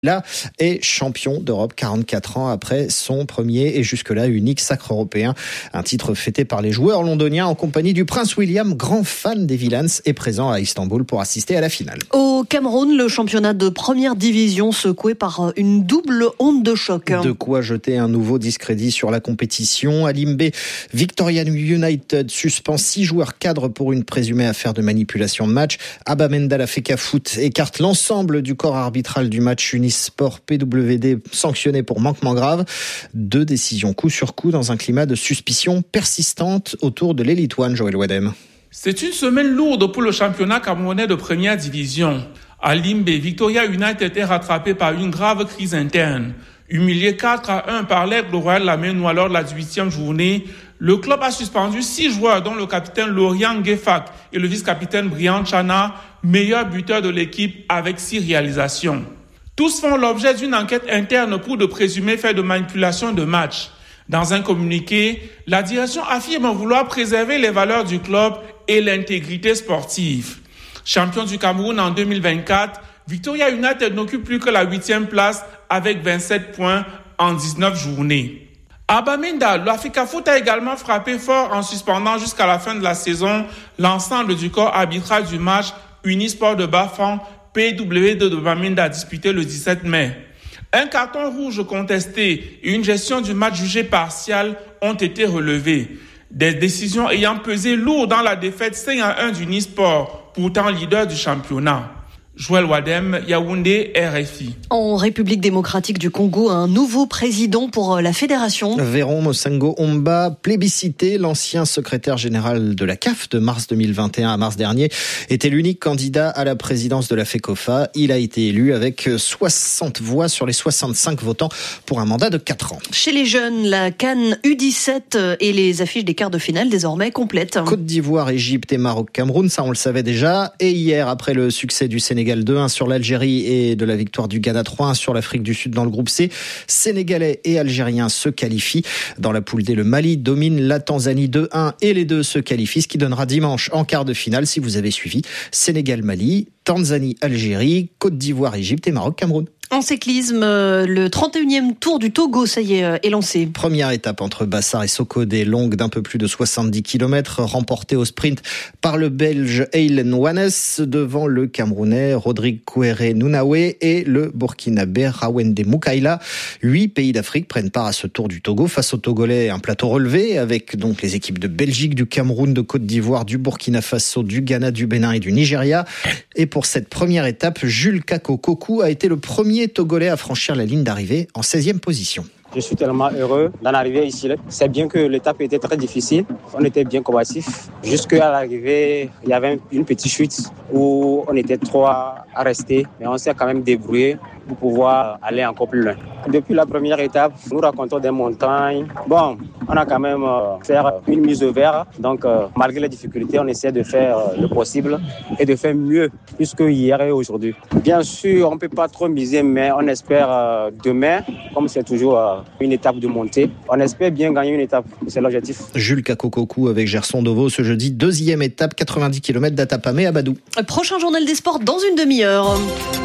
Là est champion d'Europe 44 ans après son premier et jusque-là unique sacre européen. Un titre fêté par les joueurs londoniens en compagnie du prince William, grand fan des Villains, est présent à Istanbul pour assister à la finale. Au Cameroun, le championnat de première division secoué par une double onde de choc. De quoi jeter un nouveau discrédit sur la compétition. À Limbe, Victoria United suspend 6 joueurs cadres pour une présumée affaire de manipulation de match. Abamenda Lafeka Foot écarte l'ensemble du corps arbitral du match Unisport PWD sanctionné pour manquement grave. 2 décisions coup sur coup dans un climat de suspicion persistante autour de l'Elite One, Joël Wadem. C'est une semaine lourde pour le championnat camerounais de première division. À Limbe, Victoria United était rattrapée par une grave crise interne. Humilié 4-1 par l'Aigle Royal Lamenois lors de la 18e journée, le club a suspendu 6 joueurs dont le capitaine Laurian Guefak et le vice-capitaine Brian Chana, meilleur buteur de l'équipe avec 6 réalisations. Tous font l'objet d'une enquête interne pour de présumés faits de manipulation de match. Dans un communiqué, la direction affirme vouloir préserver les valeurs du club et l'intégrité sportive. Champion du Cameroun en 2024, Victoria United n'occupe plus que la 8e place avec 27 points en 19 journées. À Bamenda, l'Africa Foot a également frappé fort en suspendant jusqu'à la fin de la saison l'ensemble du corps arbitral du match Unisport de Bafang PWD de Bamenda disputé le 17 mai. Un carton rouge contesté et une gestion du match jugée partiale ont été relevés. Des décisions ayant pesé lourd dans la défaite 5-1 du Unisport, pourtant leader du championnat. Joël Wadem, Yaoundé, RFI. En République démocratique du Congo, un nouveau président pour la fédération. Véron Mosengo Omba, plébiscité, l'ancien secrétaire général de la CAF de mars 2021 à mars dernier, était l'unique candidat à la présidence de la FECOFA. Il a été élu avec 60 voix sur les 65 votants pour un mandat de 4 ans. Chez les jeunes, la CAN U17 et les affiches des quarts de finale désormais complètes. Côte d'Ivoire, Égypte et Maroc-Cameroun, ça on le savait déjà. Et hier, après le succès du Sénégal 2-1 sur l'Algérie et de la victoire du Ghana 3-1 sur l'Afrique du Sud dans le groupe C, Sénégalais et Algériens se qualifient. Dans la poule D, le Mali domine la Tanzanie 2-1 et les deux se qualifient, ce qui donnera dimanche en quart de finale, si vous avez suivi, Sénégal-Mali, Tanzanie-Algérie, Côte d'Ivoire-Égypte et Maroc-Cameroun. En cyclisme, le 31e Tour du Togo, ça y est lancé. Première étape entre Bassar et Sokodé, longue d'un peu plus de 70 km, remportée au sprint par le Belge Eilen Wannes devant le Camerounais Rodrigue Kouéré Nounaoué et le Burkinabé Rawende Moukaïla. 8 pays d'Afrique prennent part à ce Tour du Togo. Face aux Togolais, un plateau relevé avec donc les équipes de Belgique, du Cameroun, de Côte d'Ivoire, du Burkina Faso, du Ghana, du Bénin et du Nigeria. Et pour cette première étape, Jules Kako Kokou a été le premier Togolais à franchir la ligne d'arrivée en 16e position. Je suis tellement heureux d'en arriver ici. C'est bien que l'étape était très difficile. On était bien combatifs. Jusqu'à l'arrivée, il y avait une petite chute où on était 3 à rester. Mais on s'est quand même débrouillé pour pouvoir aller encore plus loin. Depuis la première étape, nous racontons des montagnes. Bon, on a quand même fait une mise au vert. Donc, malgré les difficultés, on essaie de faire le possible et de faire mieux plus que hier et aujourd'hui. Bien sûr, on ne peut pas trop miser, mais on espère demain, comme c'est toujours une étape de montée, on espère bien gagner une étape. C'est l'objectif. Jules Kakokokou avec Gerson Dovo ce jeudi, 2e étape, 90 km d'Atapamé à Badou. Prochain journal des sports dans une demi-heure.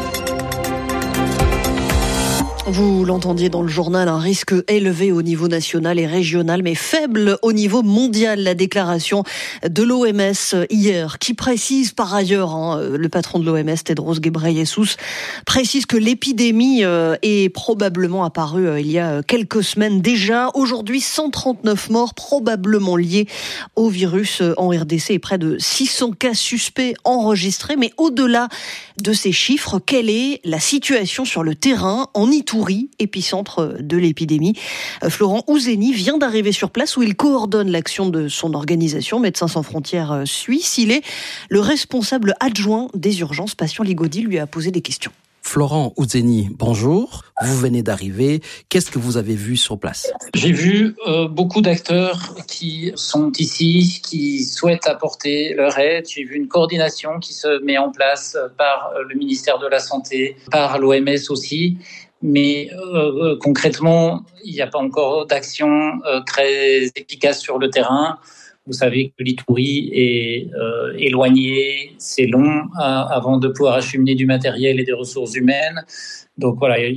Vous l'entendiez dans le journal, un risque élevé au niveau national et régional, mais faible au niveau mondial. La déclaration de l'OMS hier, qui précise par ailleurs, le patron de l'OMS, Tedros Ghebreyesus, précise que l'épidémie est probablement apparue il y a quelques semaines déjà. Aujourd'hui, 139 morts probablement liés au virus en RDC et près de 600 cas suspects enregistrés. Mais au-delà de ces chiffres, quelle est la situation sur le terrain en Itourie, épicentre de l'épidémie? Florent Ouzeni vient d'arriver sur place où il coordonne l'action de son organisation Médecins sans frontières Suisse. Il est le responsable adjoint des urgences. Patient Ligodi lui a posé des questions. Florent Ouzeni, bonjour. Vous venez d'arriver. Qu'est-ce que vous avez vu sur place? J'ai vu beaucoup d'acteurs qui sont ici, qui souhaitent apporter leur aide. J'ai vu une coordination qui se met en place par le ministère de la Santé, par l'OMS aussi. Mais concrètement, il n'y a pas encore d'action très efficace sur le terrain. Vous savez que l'Itourie est éloigné, c'est long avant de pouvoir acheminer du matériel et des ressources humaines. Donc voilà,